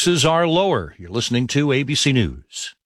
taxes are lower. You're listening to ABC News.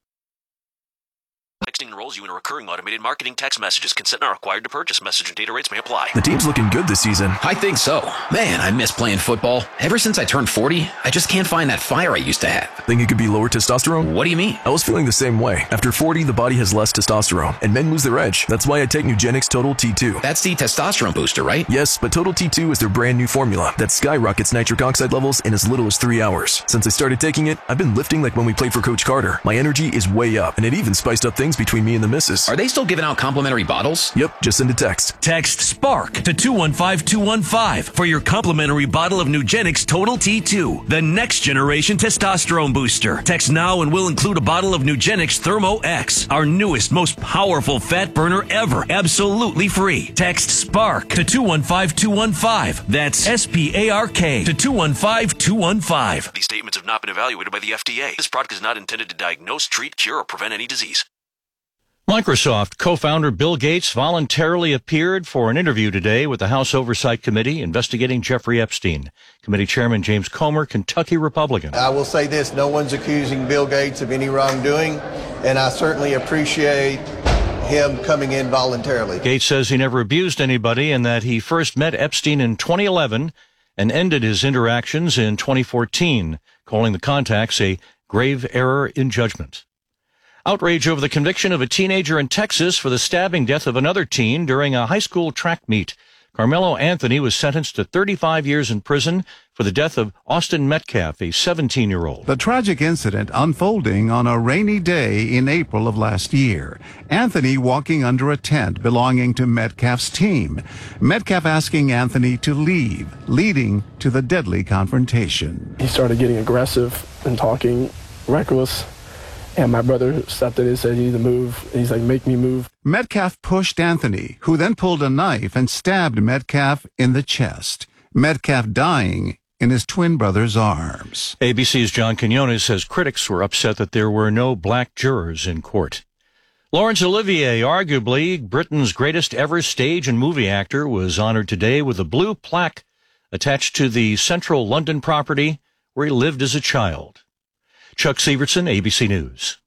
Texting enrolls you in a recurring automated marketing text messages. Consent not required to purchase. Message and data rates may apply. The team's looking good this season. I think so. Man, I miss playing football. Ever since I turned 40, I just can't find that fire I used to have. Think it could be lower testosterone? What do you mean? I was feeling the same way. After 40, the body has less testosterone, and men lose their edge. That's why I take Nugenix Total T2. That's the testosterone booster, right? Yes, but Total T2 is their brand new formula that skyrockets nitric oxide levels in as little as 3 hours. Since I started taking it, I've been lifting like when we played for Coach Carter. My energy is way up, and it even spiced up things between me and the missus. Are they still giving out complimentary bottles? Yep, just send a text. Text SPARK to 215-215 for your complimentary bottle of Nugenix Total T2, the next generation testosterone booster. Text now and we'll include a bottle of Nugenix Thermo X, our newest, most powerful fat burner ever, absolutely free. Text SPARK to 215-215. That's SPARK to 215-215. These statements have not been evaluated by the FDA. This product is not intended to diagnose, treat, cure, or prevent any disease. Microsoft co-founder Bill Gates voluntarily appeared for an interview today with the House Oversight Committee investigating Jeffrey Epstein. Committee Chairman James Comer, Kentucky Republican. I will say this, no one's accusing Bill Gates of any wrongdoing, and I certainly appreciate him coming in voluntarily. Gates says he never abused anybody and that he first met Epstein in 2011 and ended his interactions in 2014, calling the contacts a grave error in judgment. Outrage over the conviction of a teenager in Texas for the stabbing death of another teen during a high school track meet. Carmelo Anthony was sentenced to 35 years in prison for the death of Austin Metcalf, a 17-year-old. The tragic incident unfolding on a rainy day in April of last year. Anthony walking under a tent belonging to Metcalf's team. Metcalf asking Anthony to leave, leading to the deadly confrontation. He started getting aggressive and talking reckless. And my brother stopped it and said, "You need to move." And he's like, "Make me move." Metcalf pushed Anthony, who then pulled a knife and stabbed Metcalf in the chest. Metcalf dying in his twin brother's arms. ABC's John Quinones says critics were upset that there were no black jurors in court. Laurence Olivier, arguably Britain's greatest ever stage and movie actor, was honored today with a blue plaque attached to the central London property where he lived as a child. Chuck Severson, ABC News.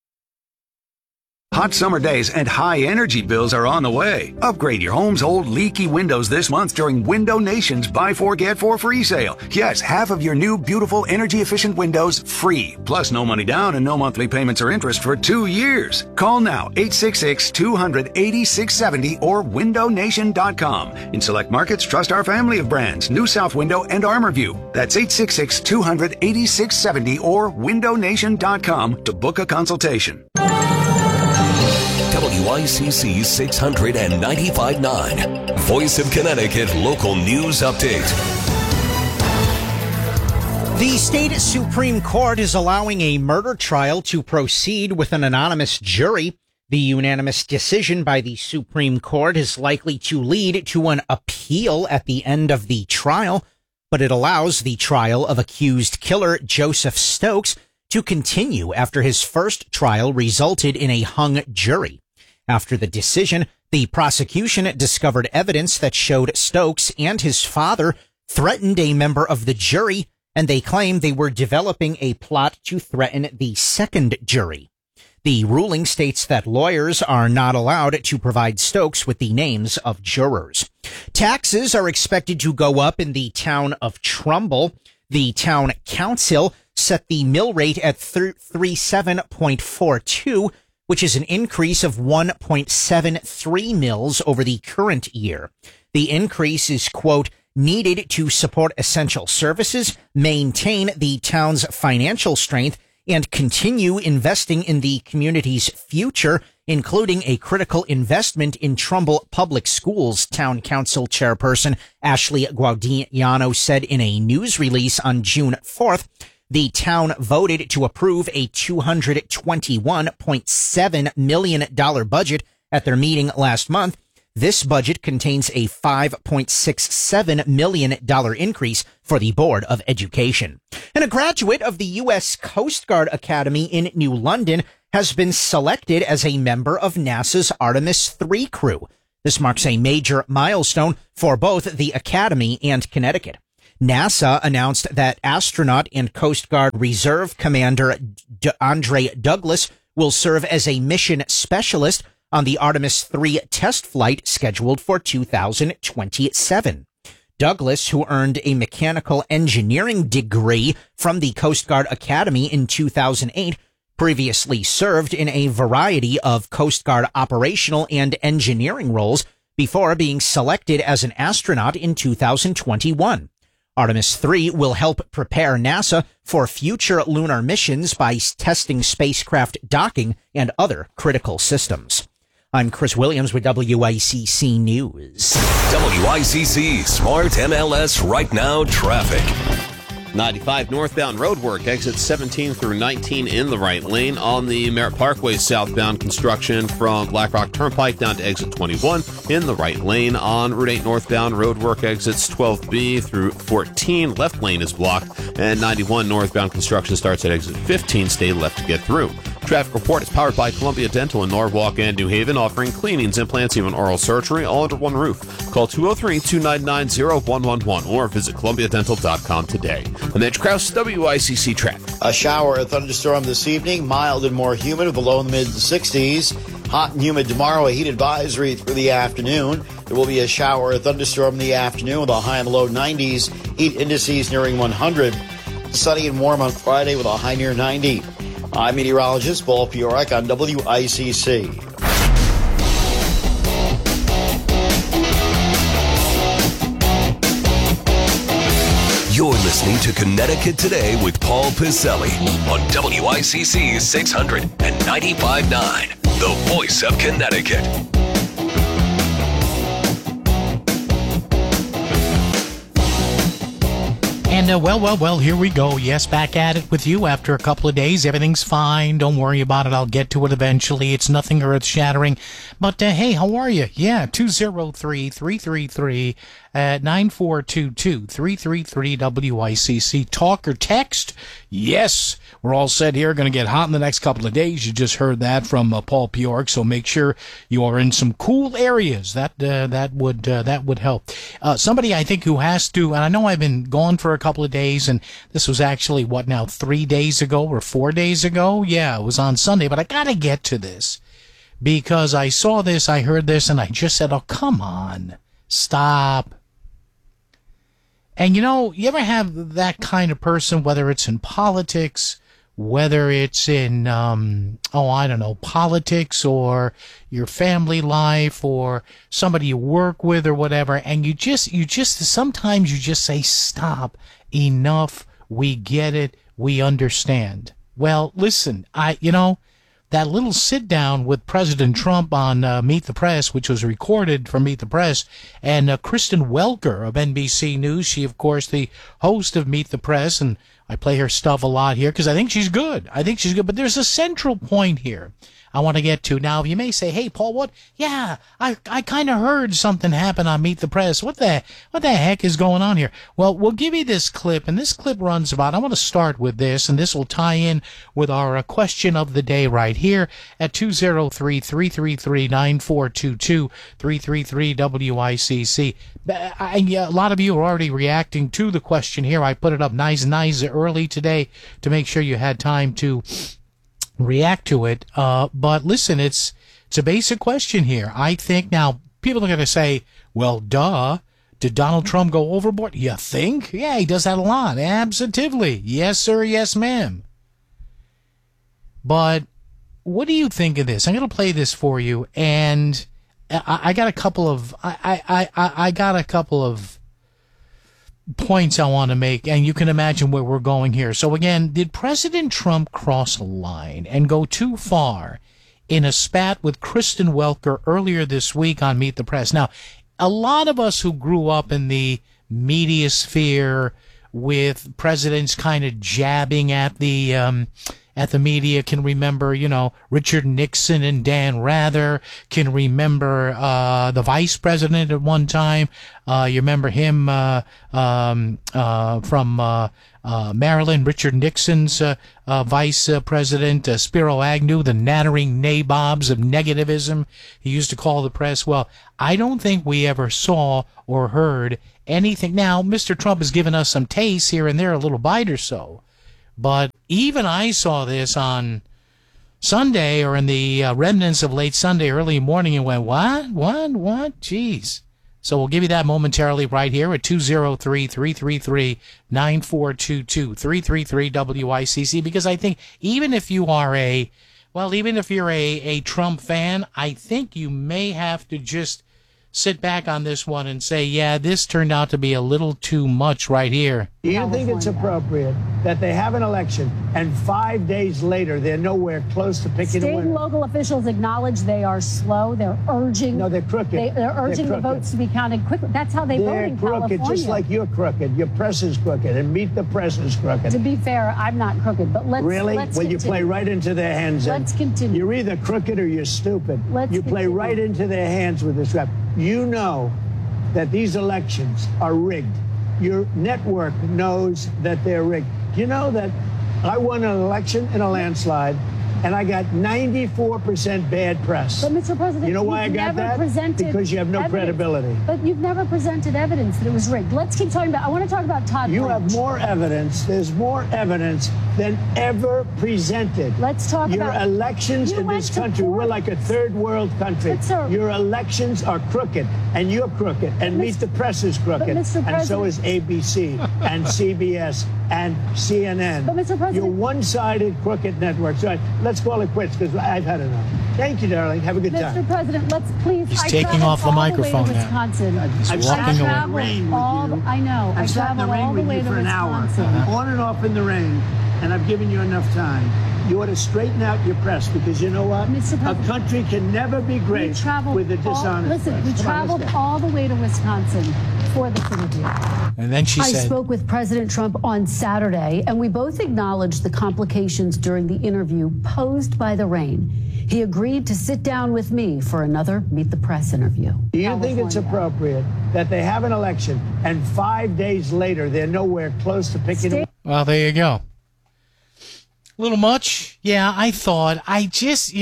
Hot summer days and high energy bills are on the way. Upgrade your home's old leaky windows this month during Window Nation's Buy 4 Get 4 free sale. Yes, half of your new beautiful energy efficient windows free. Plus no money down and no monthly payments or interest for 2 years. Call now 866-200-8670 or windownation.com. In select markets, trust our family of brands, New South Window and ArmorView. That's 866-200-8670 or windownation.com to book a consultation. WICC 695.9, Voice of Connecticut Local News Update. The state Supreme Court is allowing a murder trial to proceed with an anonymous jury. The unanimous decision by the Supreme Court is likely to lead to an appeal at the end of the trial, but it allows the trial of accused killer Joseph Stokes to continue after his first trial resulted in a hung jury. After the decision, the prosecution discovered evidence that showed Stokes and his father threatened a member of the jury, and they claim they were developing a plot to threaten the second jury. The ruling states that lawyers are not allowed to provide Stokes with the names of jurors. Taxes are expected to go up in the town of Trumbull. The town council set the mill rate at 37.42, which is an increase of 1.73 mils over the current year. The increase is, quote, needed to support essential services, maintain the town's financial strength, and continue investing in the community's future, including a critical investment in Trumbull Public Schools, Town Council Chairperson Ashley Guadignano said in a news release on June 4th. The town voted to approve a $221.7 million budget at their meeting last month. This budget contains a $5.67 million increase for the Board of Education. And a graduate of the U.S. Coast Guard Academy in New London has been selected as a member of NASA's Artemis III crew. This marks a major milestone for both the Academy and Connecticut. NASA announced that astronaut and Coast Guard Reserve Commander Andre Douglas will serve as a mission specialist on the Artemis 3 test flight scheduled for 2027. Douglas, who earned a mechanical engineering degree from the Coast Guard Academy in 2008, previously served in a variety of Coast Guard operational and engineering roles before being selected as an astronaut in 2021. Artemis 3 will help prepare NASA for future lunar missions by testing spacecraft docking and other critical systems. I'm Chris Williams with WICC News. WICC Smart MLS Right Now Traffic. 95 northbound roadwork, exits 17 through 19 in the right lane. On the Merritt Parkway southbound, construction from Black Rock Turnpike down to exit 21 in the right lane. On Route 8 northbound roadwork, exits 12B through 14. Left lane is blocked. And 91 northbound construction starts at exit 15. Stay left to get through. Traffic report is powered by Columbia Dental in Norwalk and New Haven, offering cleanings, implants, even oral surgery, all under one roof. Call 203-299-0111 or visit columbiadental.com today. I'm Mitch Krause, WICC Traffic. A shower, a thunderstorm this evening, mild and more humid, with a low in the mid-60s. Hot and humid tomorrow, a heat advisory through the afternoon. There will be a shower, a thunderstorm in the afternoon with a high in the low 90s. Heat indices nearing 100. Sunny and warm on Friday with a high near 90. I'm meteorologist Paul Piorek on WICC. You're listening to Connecticut Today with Paul Piselli on WICC 600 and 95.9, the voice of Connecticut. And well, here we go. Yes, back at it with you after a couple of days. Everything's fine. Don't worry about it. I'll get to it eventually. It's nothing earth-shattering. But, hey, how are you? Yeah, 203-333 9422 333 WICC. Talk or text? Yes, we're all set here. Going to get hot in the next couple of days. You just heard that from Paul Piorek. So make sure you are in some cool areas. That would help. Somebody I think who has to, and I know I've been gone for a couple of days, and this was actually 3 days ago or 4 days ago? Yeah, it was on Sunday, but I gotta get to this because I saw this, I heard this, and I just said, oh, come on, stop. And you ever have that kind of person, whether it's in politics, whether it's in, politics or your family life or somebody you work with or whatever, and sometimes you just say, stop, enough, we get it, we understand. Well, listen, that little sit down with President Trump on Meet the Press, which was recorded from Meet the Press, and Kristen Welker of NBC News, she, of course, the host of Meet the Press, and I play her stuff a lot here because I think she's good. But there's a central point here I want to get to. Now, you may say, hey, Paul, what? Yeah, I kind of heard something happen on Meet the Press. What the heck is going on here? Well, we'll give you this clip, and this clip runs about, I want to start with this, and this will tie in with our question of the day right here at 203-333-9422, 333 WICC. A lot of you are already reacting to the question here. I put it up nice early today to make sure you had time to react to it. But listen, it's a basic question here. I think now people are going to say, well, duh. Did Donald Trump go overboard? You think? Yeah, he does that a lot. Absolutely. Yes, sir. Yes, ma'am. But what do you think of this? I'm going to play this for you, and I got a couple of I got a couple of points I want to make, and you can imagine where we're going here. So again, did President Trump cross a line and go too far in a spat with Kristen Welker earlier this week on Meet the Press? Now, a lot of us who grew up in the media sphere with presidents kind of jabbing at the media can remember, Richard Nixon and Dan Rather, can remember the vice president at one time. You remember him from Maryland, Richard Nixon's vice president, Spiro Agnew, the nattering nabobs of negativism he used to call the press. Well, I don't think we ever saw or heard anything. Now, Mr. Trump has given us some tastes here and there, a little bite or so. But even I saw this on Sunday or in the remnants of late Sunday, early morning, and went, what? Jeez. So we'll give you that momentarily right here at 203-333-9422, 333-WICC, because I think even if you are even if you're a Trump fan, I think you may have to just sit back on this one and say, yeah, this turned out to be a little too much right here. Do you think it's appropriate that they have an election and 5 days later they're nowhere close to picking a winner? State and local officials acknowledge they are slow. They're urging. No, they're crooked. They're urging the votes to be counted quickly. That's how they vote in California. They're crooked, just like you're crooked. Your press is crooked, and Meet the Press is crooked. To be fair, I'm not crooked, but let's continue. You play right into their hands. Let's continue. You're either crooked or you're stupid. You play right into their hands with this rap. You know that these elections are rigged. Your network knows that they're rigged. You know that I won an election in a landslide, and I got 94% bad press. But, Mr. President, you know why I got that? Because you have no credibility. But you've never presented evidence that it was rigged. Let's keep talking about. I want to talk about Todd. You have more evidence. There's more evidence than ever presented. Let's talk your about elections in this country. We're like a third world country. Your elections are crooked, and you're crooked, and Meet the Press is crooked, and so is ABC and CBS and CNN. But, Mr. President, you're one-sided crooked networks. Right, let's call it quits because I've had enough. Thank you, darling. Have a good time. Mr. President, let's please. He's taking off the microphone now. Wisconsin. I've walking sat away. in the rain with you. I know. I've sat in the rain with you for an hour, on and off in the rain, and I've given you enough time. You ought to straighten out your press because you know what? A country can never be great with a dishonest press. We traveled all the way to Wisconsin for this interview. And then she said, I spoke with President Trump on Saturday, and we both acknowledged the complications during the interview posed by the rain. He agreed to sit down with me for another Meet the Press interview. Do you think it's appropriate that they have an election and 5 days later they're nowhere close to picking a winner? Well, there you go. A little much? Yeah, I thought. I just,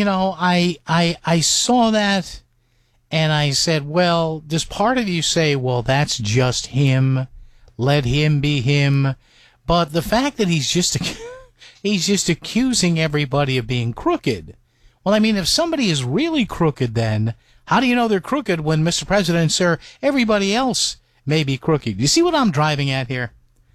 I saw that and I said, well, does part of you say, well, that's just him. Let him be him. But the fact that he's just accusing everybody of being crooked. Well, I mean, if somebody is really crooked, then how do you know they're crooked when, Mr. President, sir, everybody else may be crooked? You see what I'm driving at here?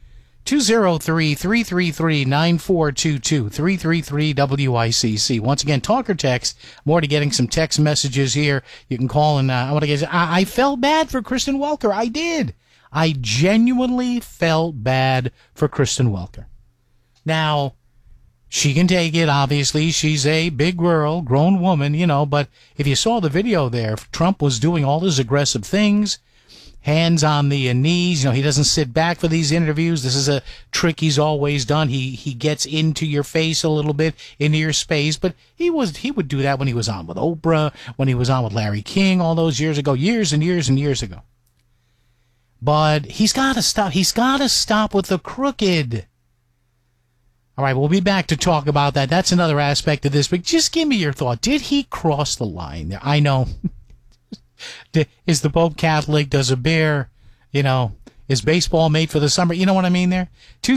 203-333-9422, 333-WICC. Once again, talk or text. More to getting some text messages here. You can call and I felt bad for Kristen Welker. I did. I genuinely felt bad for Kristen Welker. Now, she can take it, obviously. She's a big girl, grown woman, but if you saw the video there, Trump was doing all his aggressive things. Hands on the knees. He doesn't sit back for these interviews. This is a trick he's always done. He gets into your face a little bit, into your space. But he would do that when he was on with Oprah, when he was on with Larry King all those years ago, years and years and years ago. But he's got to stop. He's got to stop with the crooked. All right, we'll be back to talk about that. That's another aspect of this. But just give me your thought. Did he cross the line there? I know. Is the Pope Catholic? Does a bear, is baseball made for the summer? You know what I mean there?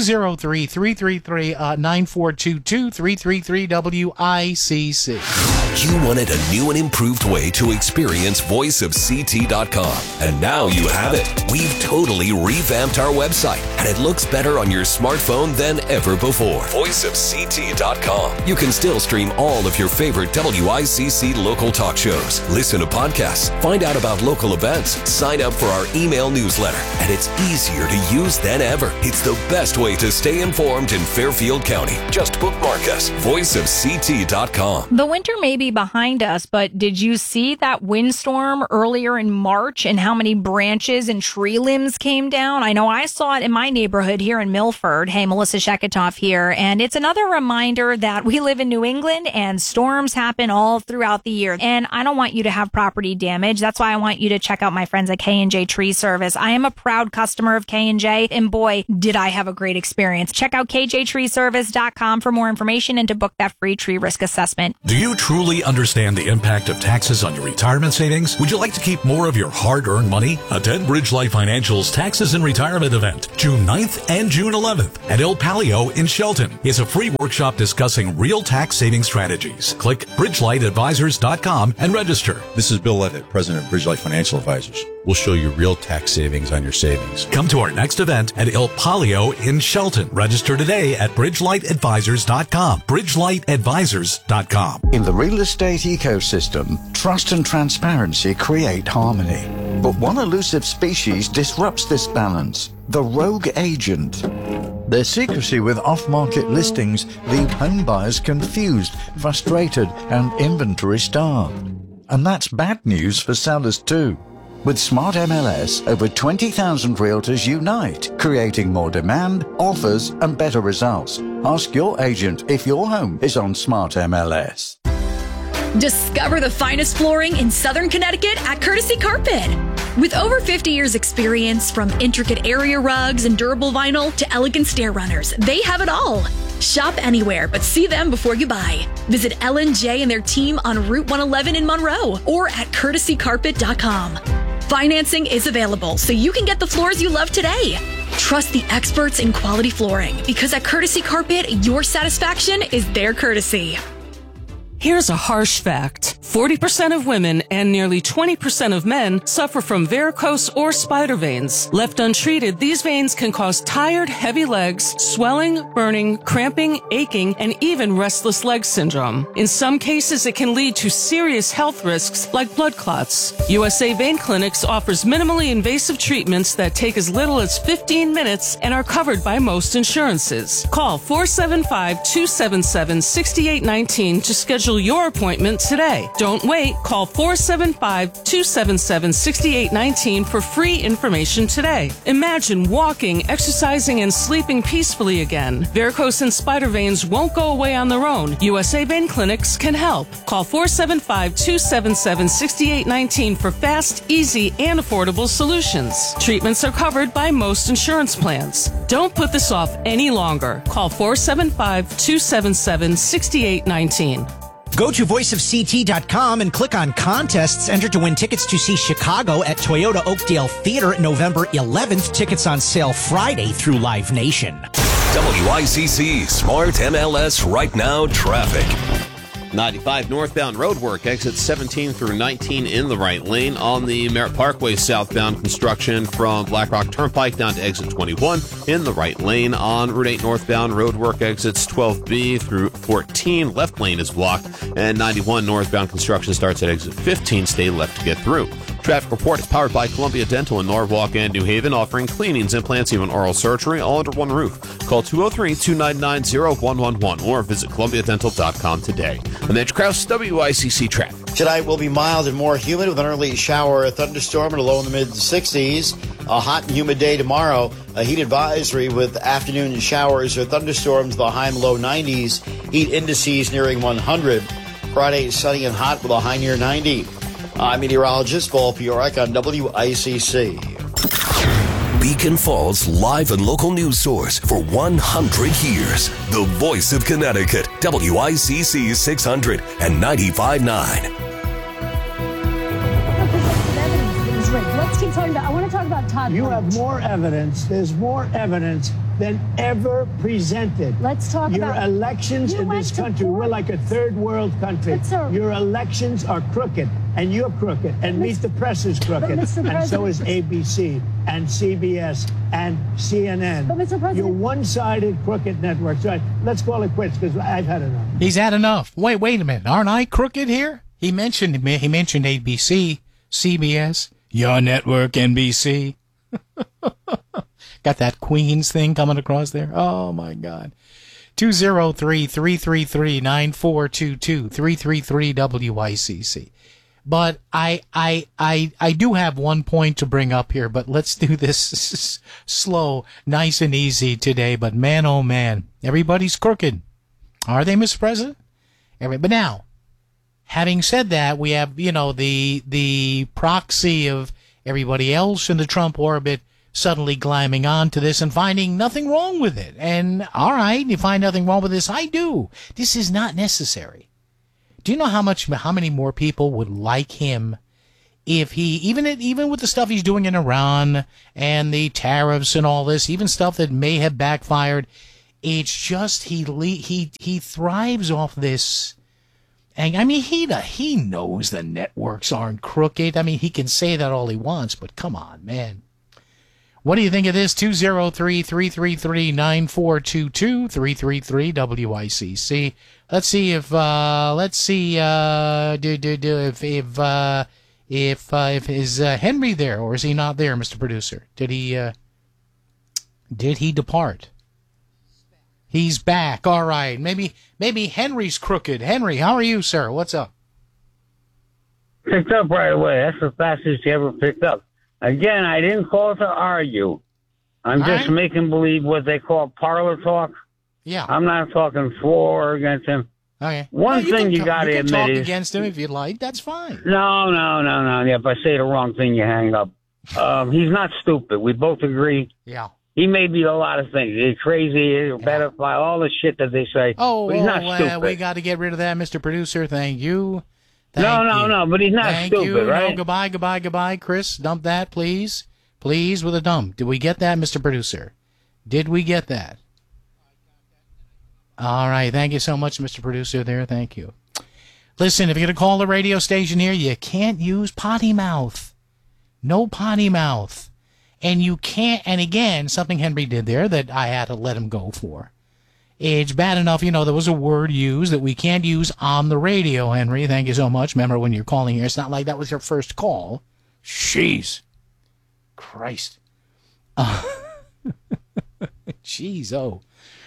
203-333-9422, 333-WICC. You wanted a new and improved way to experience voiceofct.com. And now you have it. We've totally revamped our website, and it looks better on your smartphone than ever before. Voiceofct.com. You can still stream all of your favorite WICC local talk shows, listen to podcasts, find out about local events, sign up for our email newsletter, and it's easier to use than ever. It's the best way to stay informed in Fairfield County. Just bookmark us. Voiceofct.com. The winter may be behind us, but did you see that windstorm earlier in March and how many branches and tree limbs came down? I know I saw it in my neighborhood here in Milford. Hey, Melissa Sheketoff here. And it's another reminder that we live in New England and storms happen all throughout the year. And I don't want you to have property damage. That's why I want you to check out my friends at K&J Tree Service. I am a proud customer customer of K&J, and boy, did I have a great experience. Check out kjtreeservice.com for more information and to book that free tree risk assessment. Do you truly understand the impact of taxes on your retirement savings? Would you like to keep more of your hard-earned money? Attend Bridgelight Financial's Taxes and Retirement event, June 9th and June 11th at El Palio in Shelton. It's a free workshop discussing real tax saving strategies. Click bridgelightadvisors.com and register. This is Bill Levitt, President of Bridgelight Financial Advisors. We'll show you real tax savings on your savings. Come to our next event at El Palio in Shelton. Register today at bridgelightadvisors.com. bridgelightadvisors.com. In the real estate ecosystem, trust and transparency create harmony. But one elusive species disrupts this balance: the rogue agent. Their secrecy with off-market listings leave home buyers confused, frustrated, and inventory-starved. And that's bad news for sellers too. With Smart MLS, over 20,000 realtors unite, creating more demand, offers, and better results. Ask your agent if your home is on Smart MLS. Discover the finest flooring in Southern Connecticut at Courtesy Carpet. With over 50 years experience, from intricate area rugs and durable vinyl to elegant stair runners, they have it all. Shop anywhere, but see them before you buy. Visit L&J and their team on Route 111 in Monroe or at courtesycarpet.com. Financing is available, so you can get the floors you love today. Trust the experts in quality flooring, because at Courtesy Carpet, your satisfaction is their courtesy. Here's a harsh fact. 40% of women and nearly 20% of men suffer from varicose or spider veins. Left untreated, these veins can cause tired, heavy legs, swelling, burning, cramping, aching, and even restless leg syndrome. In some cases, it can lead to serious health risks like blood clots. USA Vein Clinics offers minimally invasive treatments that take as little as 15 minutes and are covered by most insurances. Call 475-277-6819 to schedule your appointment today. Don't wait. Call 475-277-6819 for free information today. Imagine walking, exercising, and sleeping peacefully again. Varicose and spider veins won't go away on their own. USA Vein Clinics can help. Call 475-277-6819 for fast, easy, and affordable solutions. Treatments are covered by most insurance plans. Don't put this off any longer. Call 475-277-6819. Go to voiceofct.com and click on contests. Enter to win tickets to see Chicago at Toyota Oakdale Theater November 11th. Tickets on sale Friday through Live Nation. WICC Smart MLS Right Now traffic. 95 northbound roadwork, exits 17 through 19 in the right lane. On the Merritt Parkway southbound, construction from Black Rock Turnpike down to exit 21 in the right lane. On Route 8 northbound roadwork, exits 12B through 14. Left lane is blocked. And 91 northbound construction starts at exit 15. Stay left to get through. Traffic report is powered by Columbia Dental in Norwalk and New Haven, offering cleanings, implants, even oral surgery, all under one roof. Call 203-299-0111 or visit columbiadental.com today. I'm Edge Krause, WICC Traffic. Tonight will be mild and more humid with an early shower or thunderstorm and a low in the mid-60s. A hot and humid day tomorrow. A heat advisory with afternoon showers or thunderstorms, the high and low 90s. Heat indices nearing 100. Friday, sunny and hot with a high near 90. I'm meteorologist Paul Piorek on WICC. Beacon Falls live and local news source for 100 years. The voice of Connecticut, WICC 600 and 95.9. Let's keep talking about, I want to talk about Todd. You have more evidence. There's more evidence than ever presented. Let's talk your about elections in this country. We're like a third world country. Your elections are crooked, and you're crooked, and Meet the Press is crooked, and so is ABC and CBS and CNN. But Mr. President, you're one-sided crooked networks. Right? Let's call it quits because I've had enough. He's had enough. Wait a minute. Aren't I crooked here? He mentioned ABC, CBS, your network, NBC. Got that Queens thing coming across there. Oh, my God. 203-333-9422, 333-WICC. But I do have one point to bring up here, but let's do this slow, nice and easy today. But man, oh man, everybody's crooked. Are they, Mr. President? But now, having said that, we have, the proxy of everybody else in the Trump orbit suddenly climbing onto this and finding nothing wrong with it. And all right, you find nothing wrong with this. I do. This is not necessary. Do you know how many more people would like him if he, even with the stuff he's doing in Iran and the tariffs and all this, even stuff that may have backfired, it's just he thrives off this. And I mean, he knows the networks aren't crooked. I mean, he can say that all he wants, but come on, man. What do you think of this? 203-333-9422, 333-WICC. Let's see if is Henry there, or is he not there, Mr. Producer? Did he depart? He's back. All right. Maybe Henry's crooked. Henry, how are you, sir? What's up? Picked up right away. That's the fastest you ever picked up. Again, I didn't call to argue. I'm just making believe what they call parlor talk. Yeah. I'm not talking for or against him. Okay. One thing you got to admit talk is against him if you'd like. That's fine. No. Yeah, if I say the wrong thing, you hang up. He's not stupid. We both agree. Yeah. He may be a lot of things. He's crazy, he's a pedophile, all the shit that they say. But he's not stupid. We got to get rid of that, Mr. Producer. Thank you. No, but he's not stupid, right? No, goodbye, Chris. Dump that, please. Please, with a dump. Did we get that, Mr. Producer? Did we get that? All right. Thank you so much, Mr. Producer there. Thank you. Listen, if you're going to call the radio station here, you can't use potty mouth. No potty mouth. And you can't, and again, something Henry did there that I had to let him go for. It's bad enough, there was a word used that we can't use on the radio, Henry. Thank you so much. Remember, when you're calling here, it's not like that was your first call. Jeez. Christ. Jeez, oh.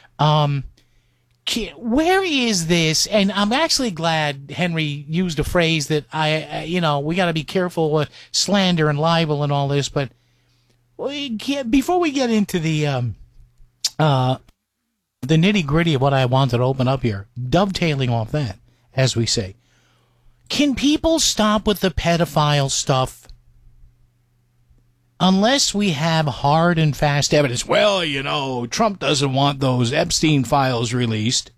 Where is this? And I'm actually glad Henry used a phrase that we got to be careful with slander and libel and all this, but before we get into the nitty-gritty of what I wanted to open up here, dovetailing off that, as we say, can people stop with the pedophile stuff unless we have hard and fast evidence? Well, Trump doesn't want those Epstein files released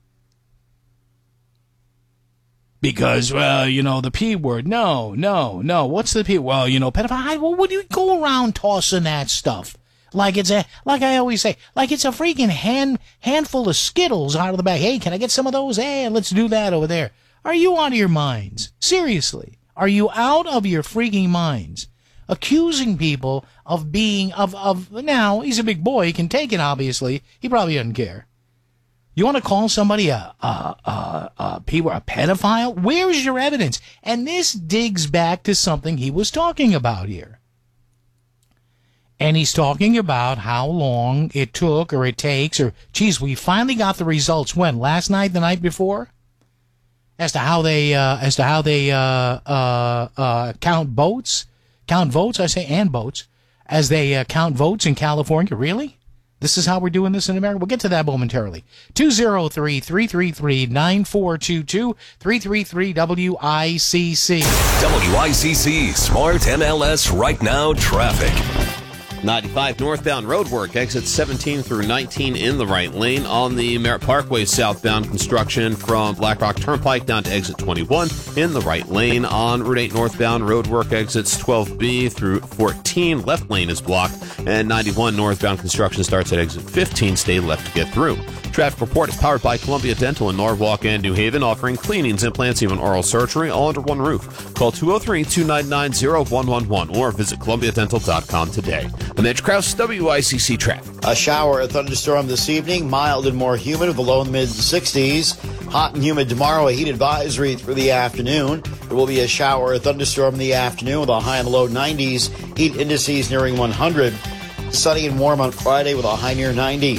because, the P word. No. What's the P? Well, pedophile. Well, what do you go around tossing that stuff? Like I always say, like it's a freaking handful of Skittles out of the bag. Hey, can I get some of those? Hey, let's do that over there. Are you out of your minds? Seriously. Are you out of your freaking minds? Accusing people of being, now, he's a big boy, he can take it, obviously. He probably doesn't care. You want to call somebody a pedophile? Where's your evidence? And this digs back to something he was talking about here. And he's talking about how long it took or it takes, or, geez, we finally got the results when? Last night, the night before? As to how they count votes? Count votes, I say, and votes, as they count votes in California. Really? This is how we're doing this in America? We'll get to that momentarily. 203-333-9422, 333-WICC. WICC Smart MLS Right Now Traffic. 95 northbound roadwork, exits 17 through 19 in the right lane. On the Merritt Parkway southbound, construction from Black Rock Turnpike down to exit 21 in the right lane. On Route 8 northbound roadwork, exits 12B through 14, left lane is blocked. And 91 northbound construction starts at exit 15, stay left to get through. Traffic report is powered by Columbia Dental in Norwalk and New Haven, offering cleanings, implants, even oral surgery, all under one roof. Call 203-299-0111 or visit columbiadental.com today. I'm Edge Krause, WICC Traffic. A shower, a thunderstorm this evening, mild and more humid with a low in the mid-60s. Hot and humid tomorrow, a heat advisory through the afternoon. There will be a shower, a thunderstorm in the afternoon with a high in the low 90s. Heat indices nearing 100. Sunny and warm on Friday with a high near 90.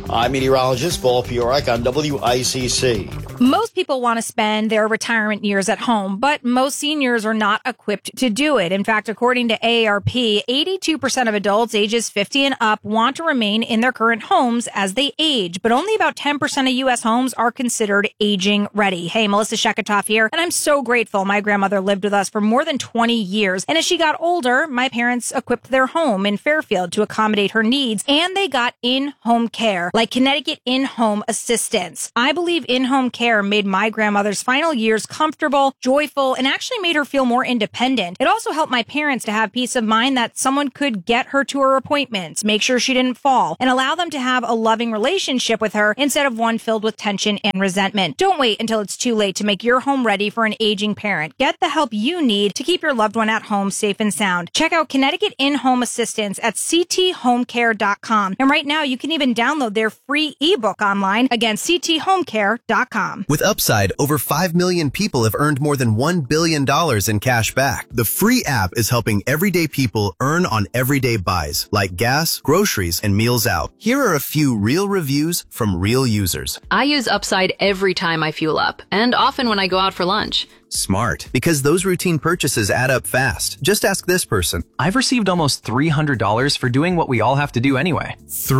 I'm meteorologist Paul Fiorak on WICC. Most people want to spend their retirement years at home, but most seniors are not equipped to do it. In fact, according to AARP, 82% of adults ages 50 and up want to remain in their current homes as they age, but only about 10% of U.S. homes are considered aging ready. Hey, Melissa Sheketoff here, and I'm so grateful my grandmother lived with us for more than 20 years. And as she got older, my parents equipped their home in Fairfield to accommodate her needs, and they got in-home care, like Connecticut In-Home Assistance. I believe in-home care made my grandmother's final years comfortable, joyful, and actually made her feel more independent. It also helped my parents to have peace of mind that someone could get her to her appointments, make sure she didn't fall, and allow them to have a loving relationship with her instead of one filled with tension and resentment. Don't wait until it's too late to make your home ready for an aging parent. Get the help you need to keep your loved one at home safe and sound. Check out Connecticut In-Home Assistance at cthomecare.com. And right now, you can even download their free ebook online. Again, cthomecare.com. With Upside, over 5 million people have earned more than $1 billion in cash back. The free app is helping everyday people earn on everyday buys, like gas, groceries, and meals out. Here are a few real reviews from real users. I use Upside every time I fuel up, and often when I go out for lunch. Smart, because those routine purchases add up fast. Just ask this person. I've received almost $300 for doing what we all have to do anyway.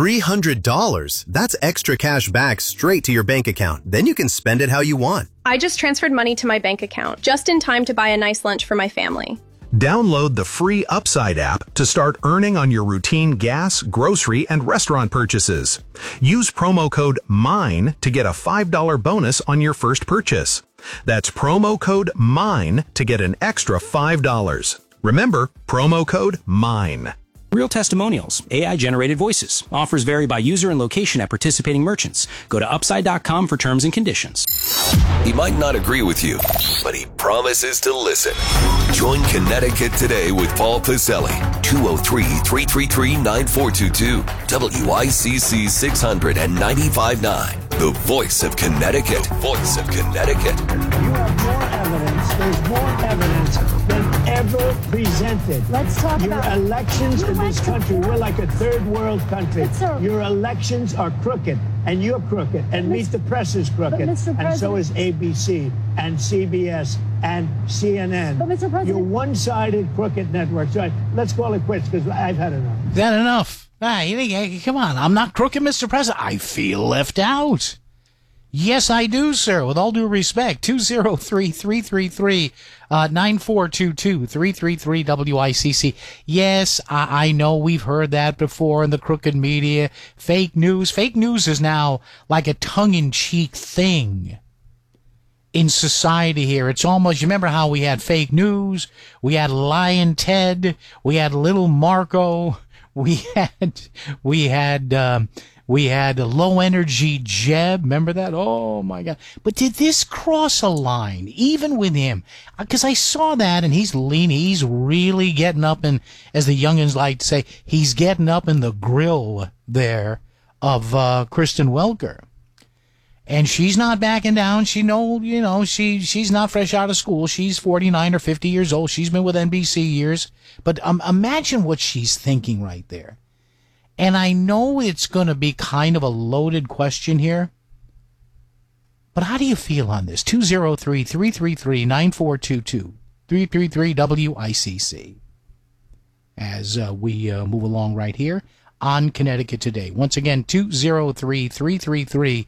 $300? That's extra cash back straight to your bank account. Then you can spend it how you want. I just transferred money to my bank account, just in time to buy a nice lunch for my family. Download the free Upside app to start earning on your routine gas, grocery, and restaurant purchases. Use promo code MINE to get a $5 bonus on your first purchase. That's promo code MINE to get an extra $5. Remember, promo code MINE. Real testimonials, AI-generated voices. Offers vary by user and location at participating merchants. Go to Upside.com for terms and conditions. He might not agree with you, but he promises to listen. Join Connecticut Today with Paul Pacelli. 203-333-9422. WICC 600 and 95.9. The voice of Connecticut. Voice of Connecticut. You have more evidence. There's more evidence than ever presented. Let's talk your about elections in this country. We're like a third world country. Your elections are crooked, and you're crooked, and Meet the Press is crooked, and so is ABC and CBS and CNN. But Mr. President, you're one-sided crooked network. So let's call it quits because I've had enough. Is that enough? Come on, I'm not crooked, Mr. President. I feel left out. Yes, I do, sir. With all due respect, 203-333-9422, 333-WICC. Yes, I know we've heard that before in the crooked media. Fake news. Fake news is now like a tongue-in-cheek thing in society here. It's almost, you remember how we had fake news? We had Lion Ted. We had Little Marco. We had low energy Jeb. Remember that? Oh my God. But did this cross a line, even with him? Because I saw that and he's leaning. He's really getting up in, as the youngins like to say, he's getting up in the grill there of Kristen Welker. And she's not backing down. She's not fresh out of school. She's 49 or 50 years old. She's been with NBC years. But imagine what she's thinking right there. And I know it's going to be kind of a loaded question here. But how do you feel on this? 203-333-9422. 333-WICC. As we move along right here on Connecticut Today. Once again, 203-333-9422,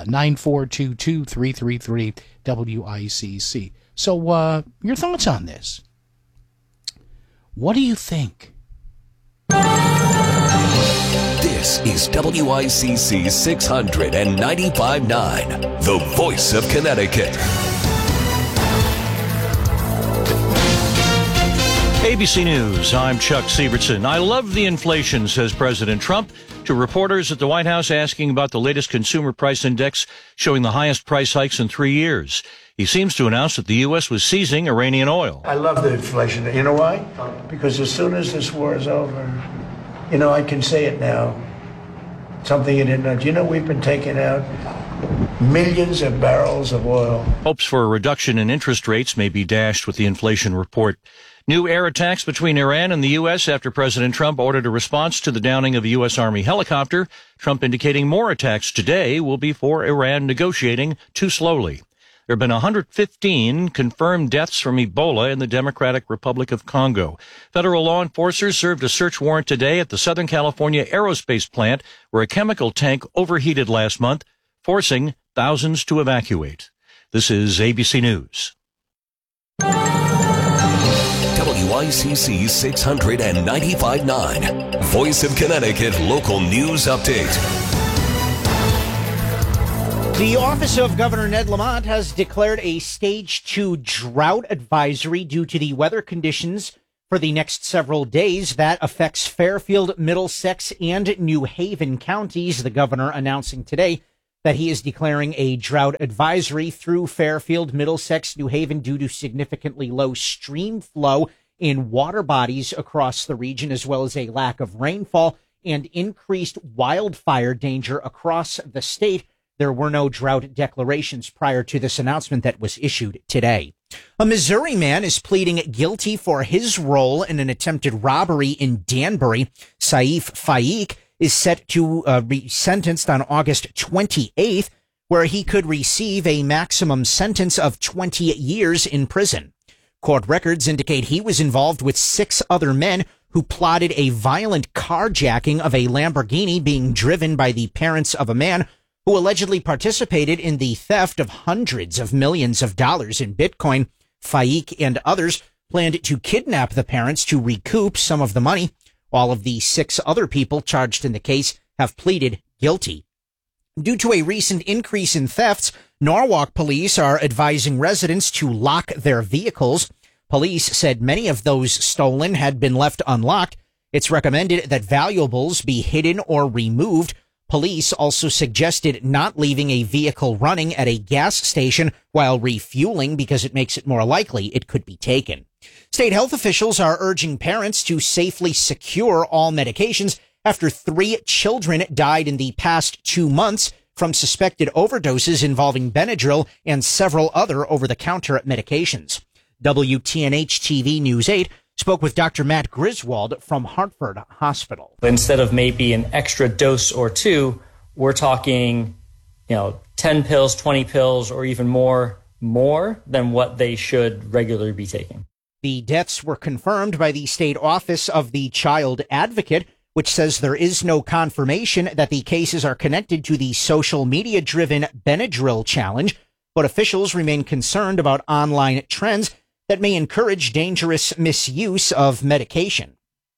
333-WICC. So, your thoughts on this? What do you think? This is WICC 600 and 95.9, the voice of Connecticut. ABC News, I'm Chuck Sievertson. I love the inflation, says President Trump to reporters at the White House asking about the latest consumer price index showing the highest price hikes in 3 years. He seems to announce that the U.S. was seizing Iranian oil. I love the inflation. You know why? Because as soon as this war is over, I can say it now. Something you didn't know. Do you know we've been taking out millions of barrels of oil? Hopes for a reduction in interest rates may be dashed with the inflation report. New air attacks between Iran and the U.S. after President Trump ordered a response to the downing of a U.S. Army helicopter. Trump indicating more attacks today will be for Iran negotiating too slowly. There have been 115 confirmed deaths from Ebola in the Democratic Republic of Congo. Federal law enforcers served a search warrant today at the Southern California aerospace plant where a chemical tank overheated last month, forcing thousands to evacuate. This is ABC News. WICC 695.9, Voice of Connecticut Local News Update. The Office of Governor Ned Lamont has declared a Stage 2 drought advisory due to the weather conditions for the next several days. That affects Fairfield, Middlesex, and New Haven counties. The governor announcing today that he is declaring a drought advisory through Fairfield, Middlesex, New Haven due to significantly low stream flow in water bodies across the region, as well as a lack of rainfall and increased wildfire danger across the state. There were no drought declarations prior to this announcement that was issued today. A Missouri man is pleading guilty for his role in an attempted robbery in Danbury. Saif Faik is set to be sentenced on August 28th, where he could receive a maximum sentence of 20 years in prison. Court records indicate he was involved with 6 other men who plotted a violent carjacking of a Lamborghini being driven by the parents of a man who allegedly participated in the theft of hundreds of millions of dollars in Bitcoin. Faik and others planned to kidnap the parents to recoup some of the money. All of the 6 other people charged in the case have pleaded guilty. Due to a recent increase in thefts, Norwalk police are advising residents to lock their vehicles. Police said many of those stolen had been left unlocked. It's recommended that valuables be hidden or removed. Police also suggested not leaving a vehicle running at a gas station while refueling because it makes it more likely it could be taken. State health officials are urging parents to safely secure all medications after 3 children died in the past 2 months from suspected overdoses involving Benadryl and several other over-the-counter medications. WTNH-TV News 8 spoke with Dr. Matt Griswold from Hartford Hospital. Instead of maybe an extra dose or 2, we're talking, 10 pills, 20 pills, or even more than what they should regularly be taking. The deaths were confirmed by the state office of the child advocate, which says there is no confirmation that the cases are connected to the social media-driven Benadryl challenge, but officials remain concerned about online trends that may encourage dangerous misuse of medication.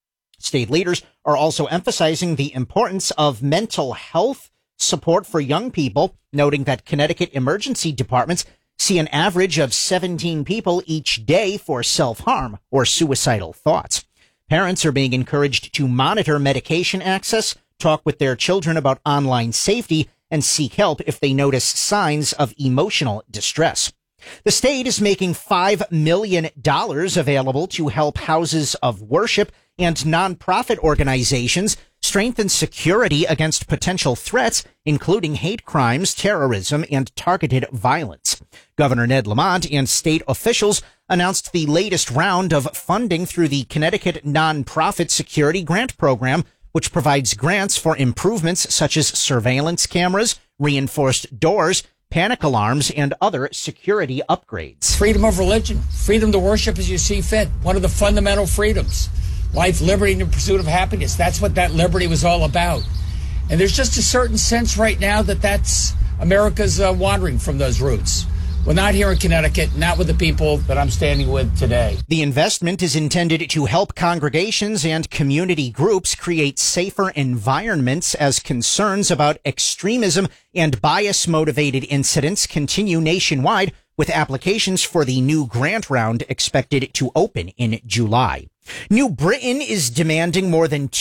State leaders are also emphasizing the importance of mental health support for young people, noting that Connecticut emergency departments see an average of 17 people each day for self-harm or suicidal thoughts. Parents are being encouraged to monitor medication access, talk with their children about online safety, and seek help if they notice signs of emotional distress. The state is making $5 million available to help houses of worship and nonprofit organizations strengthen security against potential threats, including hate crimes, terrorism, and targeted violence. Governor Ned Lamont and state officials announced the latest round of funding through the Connecticut Nonprofit Security Grant Program, which provides grants for improvements such as surveillance cameras, reinforced doors, panic alarms, and other security upgrades. Freedom of religion, freedom to worship as you see fit, one of the fundamental freedoms. Life, liberty, and the pursuit of happiness. That's what that liberty was all about. And there's just a certain sense right now that that's America's wandering from those roots. Well, not here in Connecticut, not with the people that I'm standing with today. The investment is intended to help congregations and community groups create safer environments as concerns about extremism and bias-motivated incidents continue nationwide, with applications for the new grant round expected to open in July. New Britain is demanding more than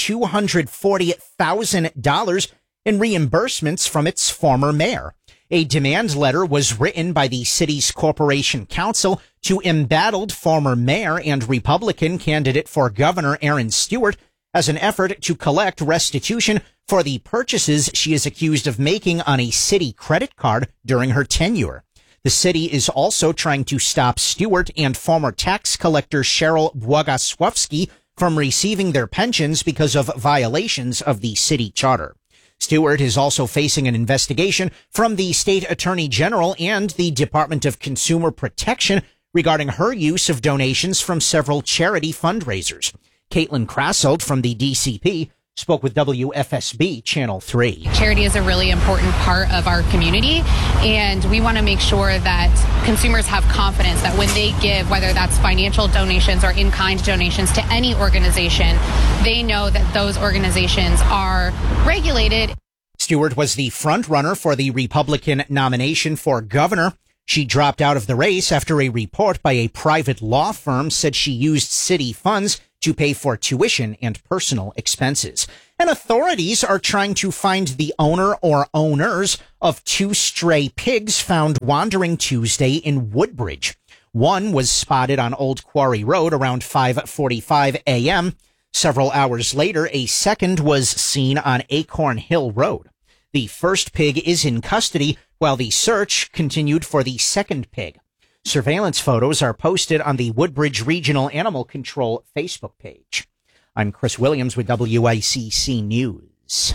$240,000 in reimbursements from its former mayor. A demand letter was written by the city's Corporation Council to embattled former mayor and Republican candidate for governor Aaron Stewart as an effort to collect restitution for the purchases she is accused of making on a city credit card during her tenure. The city is also trying to stop Stewart and former tax collector Cheryl Bogusławski from receiving their pensions because of violations of the city charter. Stewart is also facing an investigation from the state attorney general and the Department of Consumer Protection regarding her use of donations from several charity fundraisers. Caitlin Krasselt from the DCP spoke with WFSB Channel 3. Charity is a really important part of our community, and we want to make sure that consumers have confidence that when they give, whether that's financial donations or in-kind donations to any organization, they know that those organizations are regulated. Stewart was the front runner for the Republican nomination for governor. She dropped out of the race after a report by a private law firm said she used city funds to pay for tuition and personal expenses. And authorities are trying to find the owner or owners of 2 stray pigs found wandering Tuesday in Woodbridge. One was spotted on Old Quarry Road around 5:45 a.m. Several hours later, a second was seen on Acorn Hill Road. The first pig is in custody while the search continued for the second pig. Surveillance photos are posted on the Woodbridge Regional Animal Control Facebook page. I'm Chris Williams with WICC News.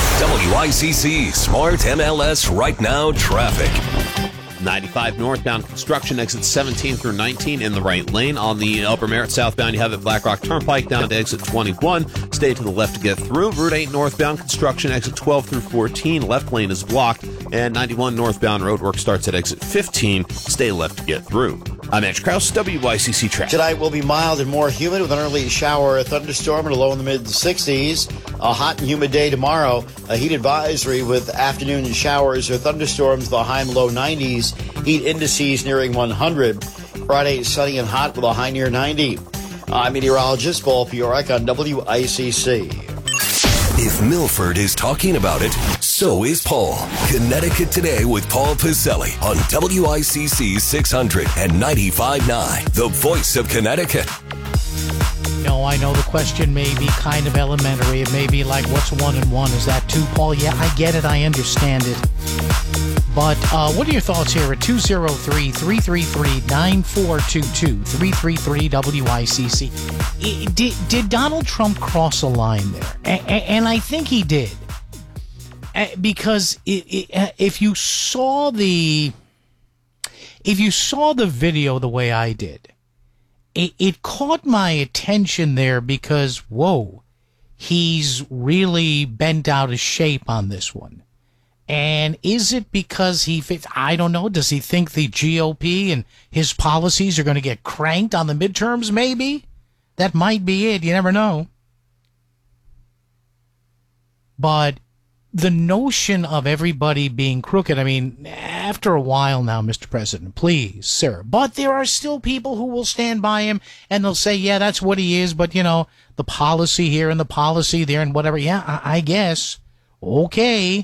WICC Smart MLS Right Now Traffic. 95 northbound construction, exit 17 through 19 in the right lane. On the Upper Merritt southbound, you have at Black Rock Turnpike down to exit 21. Stay to the left to get through. Route 8 northbound construction, exit 12 through 14. Left lane is blocked. And 91 northbound roadwork starts at exit 15. Stay left to get through. I'm Edge Krause, WICC Traffic. Tonight will be mild and more humid with an early shower or thunderstorm and a low in the mid-60s. A hot and humid day tomorrow. A heat advisory with afternoon showers or thunderstorms, the high and low 90s. Heat indices nearing 100. Friday, sunny and hot with a high near 90. I'm meteorologist Paul Fiorek on WICC. If Milford is talking about it, so is Paul. Connecticut Today with Paul Piselli on WICC 600 and 95.9, the voice of Connecticut. No, I know the question may be kind of elementary. It may be like, what's 1 and 1? Is that 2, Paul? Yeah, I get it. I understand it. But what are your thoughts here at 203-333-9422, 333-WICC? Did Donald Trump cross a line there? And I think he did. Because if you saw the video the way I did, it caught my attention there because, whoa, he's really bent out of shape on this one. And is it because he fits? I don't know. Does he think the GOP and his policies are going to get cranked on the midterms? Maybe. That might be it. You never know. But the notion of everybody being crooked, I mean, after a while now, Mr. President, please, sir. But there are still people who will stand by him and they'll say, yeah, that's what he is. But, you know, the policy here and the policy there and whatever. Yeah, I guess. Okay.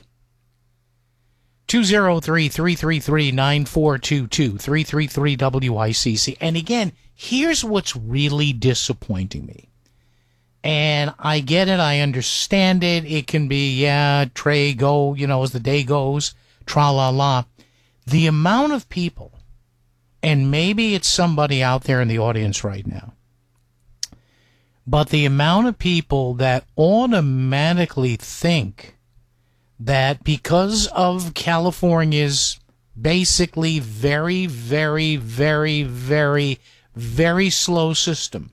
203-333-9422, 333-WICC. And again, here's what's really disappointing me. And I get it. I understand it. It can be, yeah, Trey, go, you know, as the day goes, tra-la-la. The amount of people, and maybe it's somebody out there in the audience right now, but the amount of people that automatically think that because of California's basically very, very, very, very, very slow system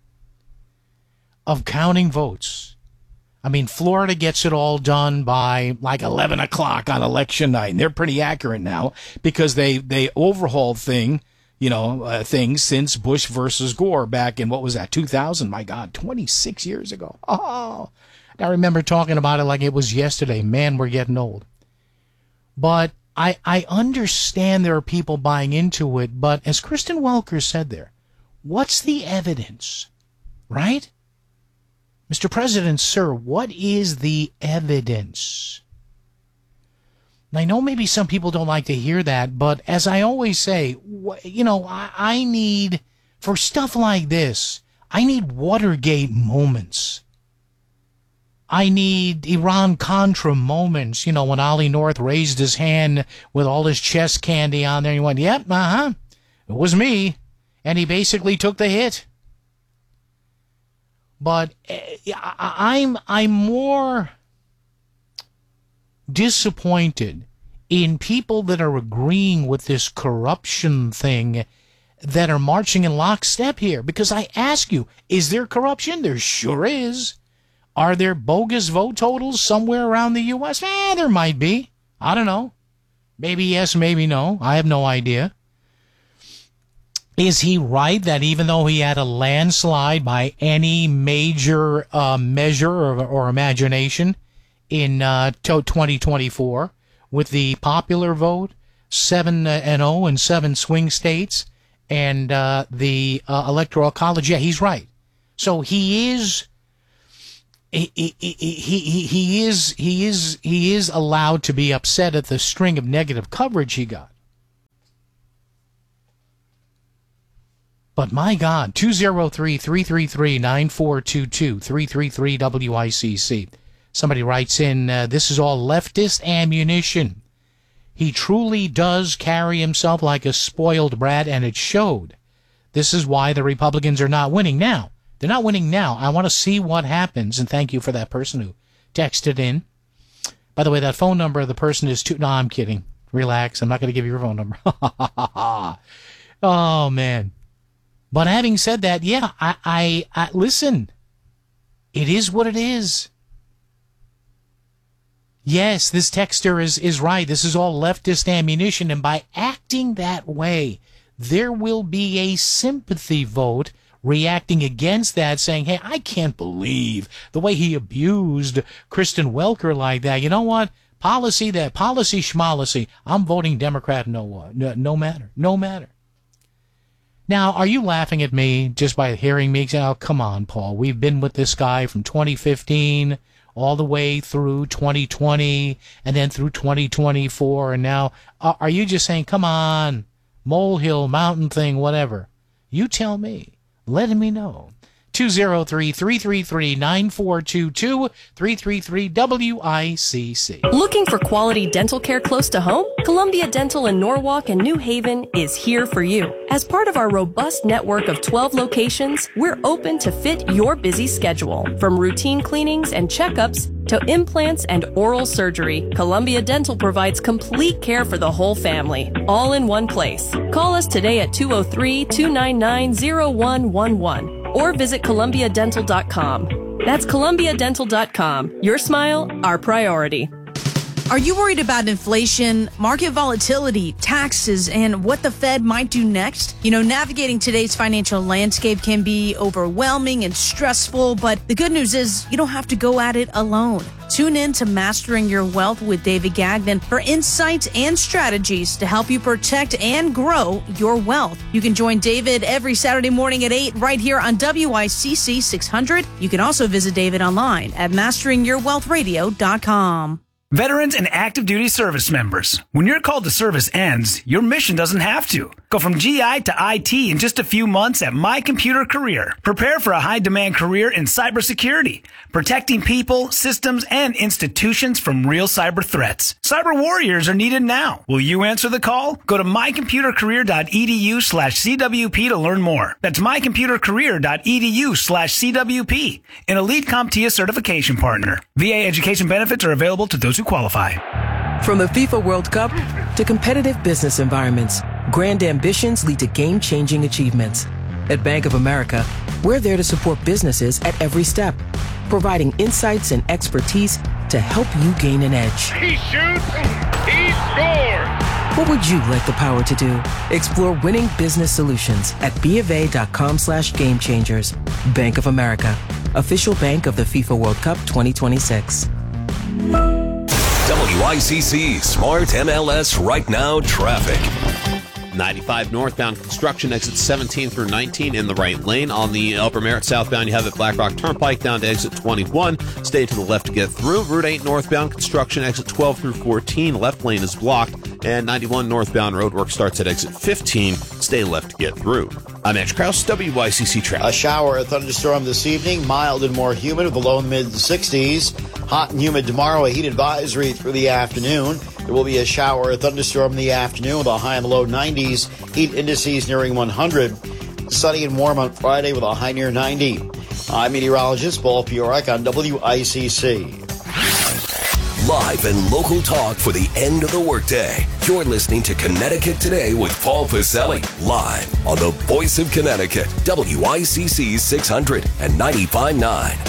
of counting votes. I mean, Florida gets it all done by like 11 o'clock on election night, and they're pretty accurate now because they overhauled things since Bush versus Gore back in, what was that, 2000? My God, 26 years ago. Oh, I remember talking about it like it was yesterday. Man, we're getting old. But I understand there are people buying into it, but as Kristen Welker said there, what's the evidence, right? Mr. President, sir, what is the evidence? And I know maybe some people don't like to hear that, but as I always say, you know, I need, for stuff like this, I need Watergate moments. I need Iran-Contra moments, when Ollie North raised his hand with all his chest candy on there. And he went, yep, it was me. And he basically took the hit. But I'm more disappointed in people that are agreeing with this corruption thing that are marching in lockstep here. Because I ask you, is there corruption? There sure is. Are there bogus vote totals somewhere around the U.S.? There might be. I don't know. Maybe yes, maybe no. I have no idea. Is he right that even though he had a landslide by any major measure or imagination in 2024 with the popular vote, 7-0 in 7 swing states, and the Electoral College? Yeah, he's right. So he is allowed to be upset at the string of negative coverage he got. But my God, 203-333-9422, 333-WICC. Somebody writes in, this is all leftist ammunition. He truly does carry himself like a spoiled brat, and it showed. This is why the Republicans are not winning now. They're not winning now. I want to see what happens, and thank you for that person who texted in. By the way, that phone number of the person is No, I'm kidding. Relax. I'm not going to give you your phone number. Oh, man. But having said that, yeah, I listen. It is what it is. Yes, this texter is right. This is all leftist ammunition. And by acting that way, there will be a sympathy vote reacting against that, saying, hey, I can't believe the way he abused Kristen Welker like that. You know what? Policy schmolicy. I'm voting Democrat no matter. Now, are you laughing at me just by hearing me say, oh, come on, Paul. We've been with this guy from 2015 all the way through 2020 and then through 2024. And now, are you just saying, come on, molehill, mountain thing, whatever? You tell me. Let me know. 203-333-9422, 333-WICC. Looking for quality dental care close to home? Columbia Dental in Norwalk and New Haven is here for you. As part of our robust network of 12 locations, we're open to fit your busy schedule. From routine cleanings and checkups to implants and oral surgery, Columbia Dental provides complete care for the whole family, all in one place. Call us today at 203-299-0111. Or visit ColumbiaDental.com. That's ColumbiaDental.com. Your smile, our priority. Are you worried about inflation, market volatility, taxes, and what the Fed might do next? Navigating today's financial landscape can be overwhelming and stressful, but the good news is you don't have to go at it alone. Tune in to Mastering Your Wealth with David Gagnon for insights and strategies to help you protect and grow your wealth. You can join David every Saturday morning at 8 right here on WICC 600. You can also visit David online at masteringyourwealthradio.com. Veterans and active duty service members, when your call to service ends, your mission doesn't have to. Go from GI to IT in just a few months at My Computer Career. Prepare for a high-demand career in cybersecurity, protecting people, systems, and institutions from real cyber threats. Cyber warriors are needed now. Will you answer the call? Go to mycomputercareer.edu/CWP to learn more. That's mycomputercareer.edu/CWP, an elite CompTIA certification partner. VA education benefits are available to those who qualify. From the FIFA World Cup to competitive business environments, grand ambitions lead to game-changing achievements. At Bank of America, we're there to support businesses at every step, providing insights and expertise to help you gain an edge. He shoots, he scores! What would you like the power to do? Explore winning business solutions at BofA.com/gamechangers. Bank of America, official bank of the FIFA World Cup 2026. WICC Smart MLS Right Now Traffic. 95 northbound construction, exit 17 through 19 in the right lane. On the Upper Merritt southbound, you have at Black Rock Turnpike down to exit 21. Stay to the left to get through. Route 8 northbound construction, exit 12 through 14. Left lane is blocked. And 91 northbound roadwork starts at exit 15. Stay left to get through. I'm Edge Krause, WICC Traffic. A shower or thunderstorm this evening, mild and more humid with a low in the mid-60s. Hot and humid tomorrow, a heat advisory through the afternoon. There will be a shower or thunderstorm in the afternoon with a high in the low 90s. Heat indices nearing 100. Sunny and warm on Friday with a high near 90. I'm meteorologist Paul Piorek on WICC. Live and local talk for the end of the workday. You're listening to Connecticut Today with Paul Pacelli. Live on the voice of Connecticut, WICC 600 and 95.9.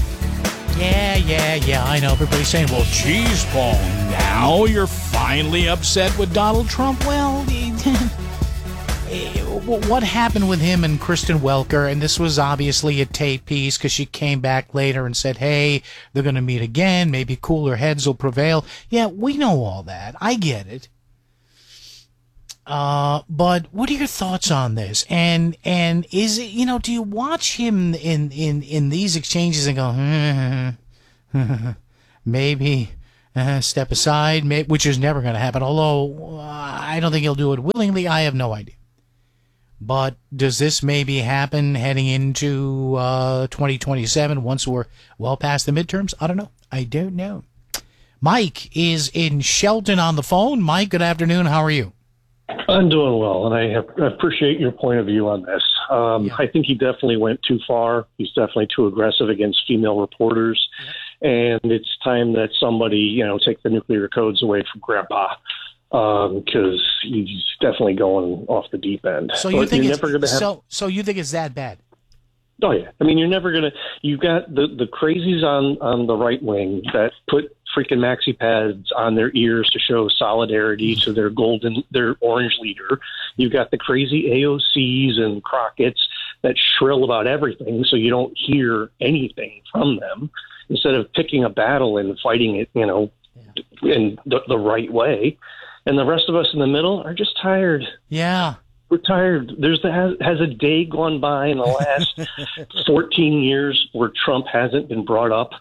Yeah, I know. Everybody's saying, well, geez, Paul, now you're finally upset with Donald Trump. Well, what happened with him and Kristen Welker? And this was obviously a tape piece because she came back later and said, hey, they're going to meet again. Maybe cooler heads will prevail. Yeah, we know all that. I get it. But what are your thoughts on this? And is it, do you watch him in these exchanges and go, maybe step aside, which is never going to happen. Although I don't think he'll do it willingly. I have no idea. But does this maybe happen heading into 2027 once we're well past the midterms? I don't know. I don't know. Mike is in Shelton on the phone. Mike, good afternoon. How are you? I'm doing well, and I appreciate your point of view on this. I think he definitely went too far. He's definitely too aggressive against female reporters, and it's time that somebody, take the nuclear codes away from Grandpa, because he's definitely going off the deep end. So you think so you think it's that bad? Oh yeah, I mean you're never gonna. You've got the crazies on the right wing that put freaking maxi pads on their ears to show solidarity to their orange leader. You've got the crazy AOCs and Crockett's that shrill about everything, so you don't hear anything from them. Instead of picking a battle and fighting it, in the right way. And the rest of us in the middle are just tired. Yeah. We're tired. Has a day gone by in the last 14 years where Trump hasn't been brought up?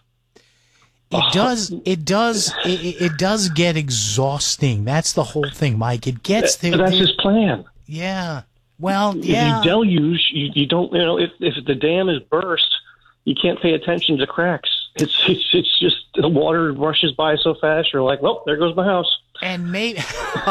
It does get exhausting. That's the whole thing, Mike. It gets there. That's his plan. Yeah. Well, yeah. If you deluge, you don't, if the dam is burst, you can't pay attention to cracks. It's just the water rushes by so fast. You're like, well, there goes my house. And maybe,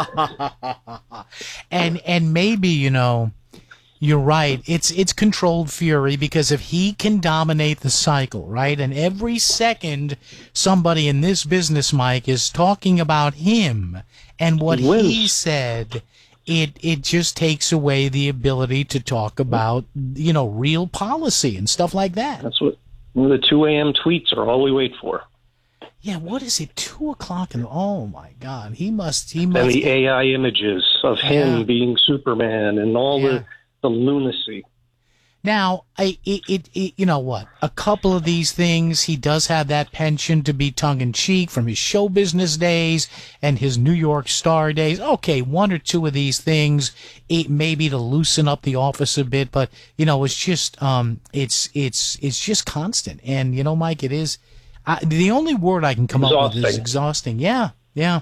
and maybe, you're right. It's controlled fury because if he can dominate the cycle, right? And every second somebody in this business, Mike, is talking about him and what he said, it just takes away the ability to talk about, real policy and stuff like that. That's what the 2 a.m. tweets are all we wait for. Yeah, what is it? 2 o'clock oh my God, he must. And the AI images of him being Superman and all the lunacy. Now, you know what? A couple of these things, he does have that penchant to be tongue-in-cheek from his show business days and his New York Star days. Okay, one or two of these things, maybe to loosen up the office a bit, but it's just it's just constant. And Mike, it is. The only word I can come up with is exhausting. Yeah. Yep.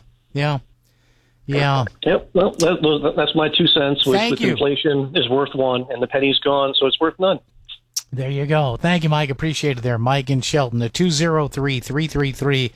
Well, that's my 2 cents. With inflation is worth one, and the penny's gone, so it's worth none. There you go. Thank you, Mike. Appreciate it there. Mike in Shelton, the 203-333-9422,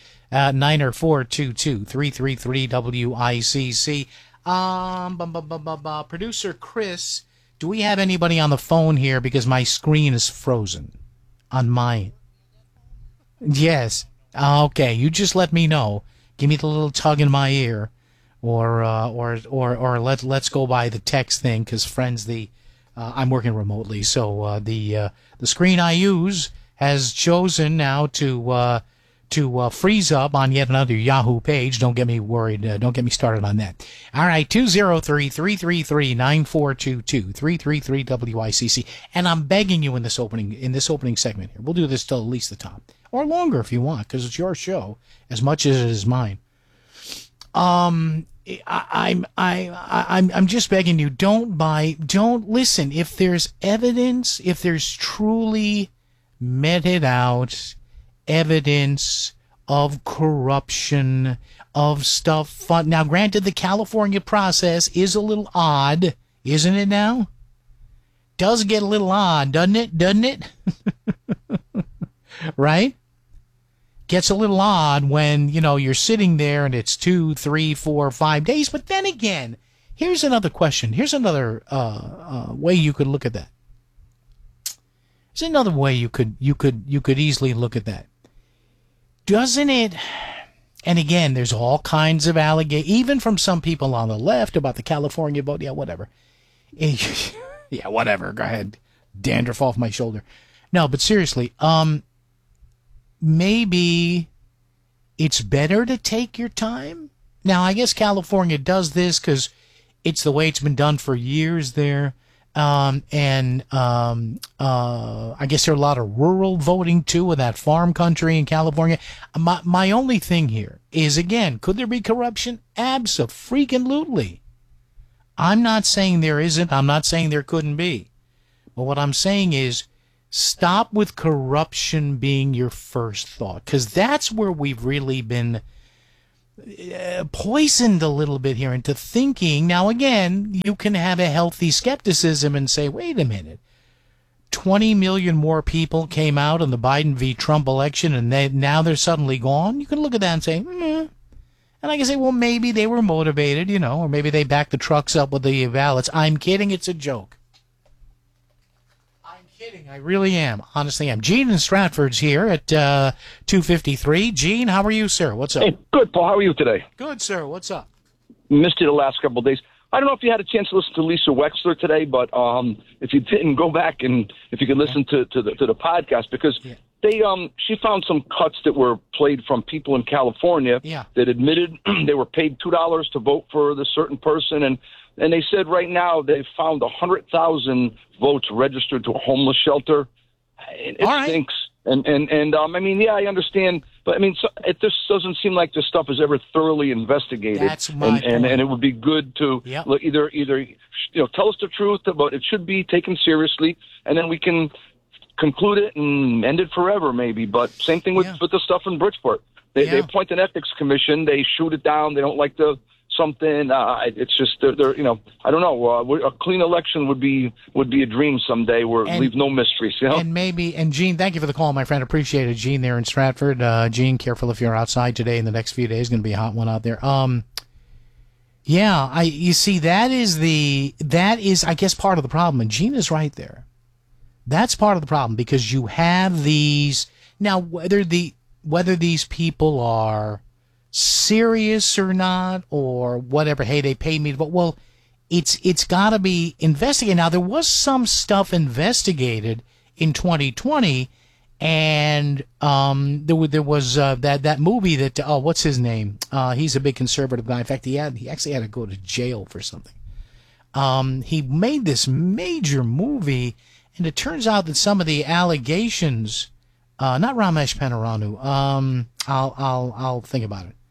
333-WICC. Producer Chris, do we have anybody on the phone here? Because my screen is frozen on mine. Yes. Okay. You just let me know. Give me the little tug in my ear, or let's go by the text thing because friends, I'm working remotely, so the screen I use has chosen now to freeze up on yet another Yahoo page. Don't get me worried. Don't get me started on that. All right, 203-333-9422, 333-WICC, and I'm begging you in this opening segment here. We'll do this till at least the top. Or longer if you want, because it's your show as much as it is mine. I'm just begging you, don't listen. If there's evidence, if there's truly meted out evidence of corruption, of stuff. Now, granted, the California process is a little odd, isn't it now? Does get a little odd, doesn't it? Doesn't it? Right? Gets a little odd when, you're sitting there and it's 2, 3, 4, 5 days. But then again, here's another question. Here's another way you could look at that. There's another way you could easily look at that. Doesn't it? And again, there's all kinds of allegations, even from some people on the left about the California vote. Yeah, whatever. Yeah, whatever. Go ahead. Dandruff off my shoulder. No, but seriously, maybe it's better to take your time. Now, I guess California does this because it's the way it's been done for years there. I guess there are a lot of rural voting too with that farm country in California. My only thing here is, again, could there be corruption? Abso-freaking-lutely. I'm not saying there isn't. I'm not saying there couldn't be. But what I'm saying is stop with corruption being your first thought, because that's where we've really been poisoned a little bit here into thinking. Now, again, you can have a healthy skepticism and say, wait a minute, 20 million more people came out in the Biden v. Trump election and now they're suddenly gone. You can look at that and say, And I can say, well, maybe they were motivated, or maybe they backed the trucks up with the ballots. I'm kidding. It's a joke. I really am. Honestly am. Gene in Stratford's here at 2:53. Gene, how are you, sir? What's up? Hey, good, Paul. How are you today? Good, sir. What's up? Missed you the last couple of days. I don't know if you had a chance to listen to Lisa Wexler today, but if you didn't, go back and if you could listen to the podcast, because she found some cuts that were played from people in California that admitted they were paid $2 to vote for this certain person, and they said right now they've found 100,000 votes registered to a homeless shelter. It stinks. And I mean, yeah, I understand, but I mean, it just doesn't seem like this stuff is ever thoroughly investigated. That's my point. And it would be good to either tell us the truth, but it should be taken seriously, and then we can conclude it and end it forever, maybe. But same thing with the stuff in Bridgeport. They appoint an ethics commission, they shoot it down, they don't like something. It's just they're I don't know. A clean election would be a dream someday where leave no mysteries. And Gene, thank you for the call, my friend. Appreciate it. Gene there in Stratford. Gene, careful if you're outside today in the next few days. Going to be a hot one out there. You see, that is I guess part of the problem, and Gene is right there. That's part of the problem, because you have these now, whether these people are serious or not, or whatever, hey, they paid me to vote. Well, it's got to be investigated. Now, there was some stuff investigated in 2020, and there was that movie that what's his name? He's a big conservative guy. In fact, he actually had to go to jail for something. He made this major movie, and it turns out that some of the allegations, not Ramesh Pennaranu. I'll think about it.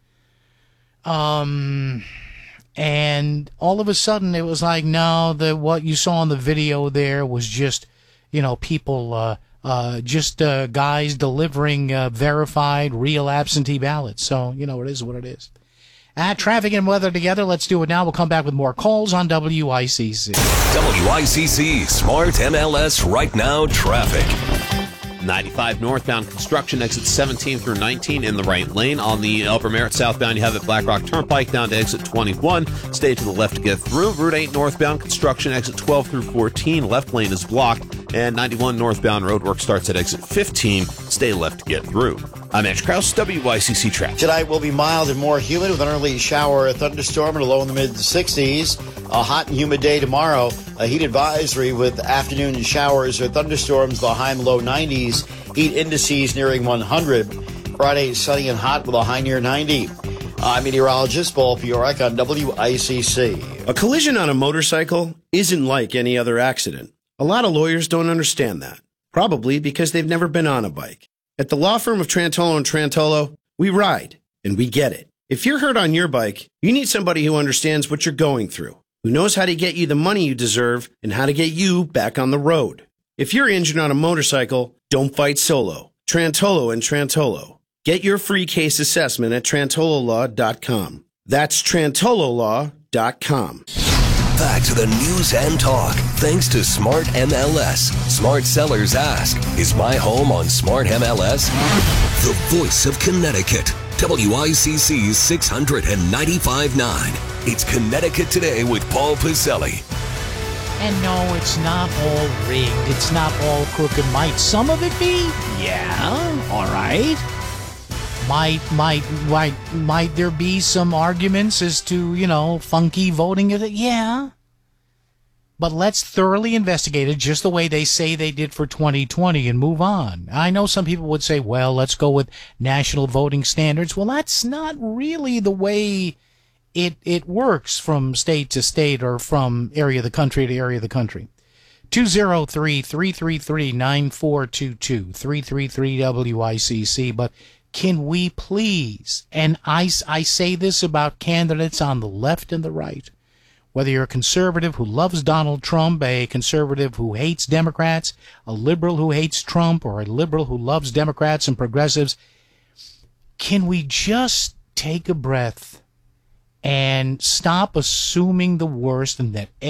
And all of a sudden it was like, no, what you saw in the video there was just, people, guys delivering verified real absentee ballots. So, it is what it is. Traffic and weather together. Let's do it now. We'll come back with more calls on WICC. WICC Smart MLS Right Now Traffic. 95 northbound construction, exit 17 through 19 in the right lane. On the Upper Merritt southbound, you have it Black Rock Turnpike down to exit 21. Stay to the left to get through. Route 8 northbound construction, exit 12 through 14. Left lane is blocked. And 91 northbound roadwork starts at exit 15. Stay left to get through. I'm Ash Krause, WICC Traffic. Tonight will be mild and more humid with an early shower, a thunderstorm, and a low in the mid-60s. A hot and humid day tomorrow. A heat advisory with afternoon showers or thunderstorms, the high and low 90s. Heat indices nearing 100. Friday, sunny and hot with a high near 90. I'm meteorologist Paul Fiorek on WICC. A collision on a motorcycle isn't like any other accident. A lot of lawyers don't understand that. Probably because they've never been on a bike. At the law firm of Trantolo & Trantolo, we ride, and we get it. If you're hurt on your bike, you need somebody who understands what you're going through, who knows how to get you the money you deserve and how to get you back on the road. If you're injured on a motorcycle, don't fight solo. Trantolo & Trantolo. Get your free case assessment at TrantoloLaw.com. That's TrantoloLaw.com. Back to the news and talk. Thanks to Smart MLS. Smart Sellers Ask. Is my home on Smart MLS? The voice of Connecticut. WICC's 695.9. It's Connecticut Today with Paul Pacelli. And no, it's not all rigged. It's not all crooked. Might some of it be? Yeah, all right. Might there be some arguments as to, funky voting? Yeah. But let's thoroughly investigate it just the way they say they did for 2020 and move on. I know some people would say, well, let's go with national voting standards. Well, that's not really the way it works from state to state or from area of the country to area of the country. 203-333-9422, 333-WICC. But can we please, and I say this about candidates on the left and the right, whether you're a conservative who loves Donald Trump, a conservative who hates Democrats, a liberal who hates Trump, or a liberal who loves Democrats and progressives, can we just take a breath and stop assuming the worst and that